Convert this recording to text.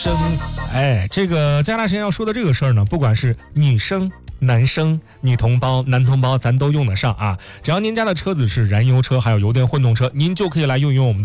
这个加拿大神要说的这个事儿呢，不管是女生、男生、女同胞、男同胞，咱都用得上啊。只要您家的车子是燃油车，还有油电混动车，您就可以来用我们的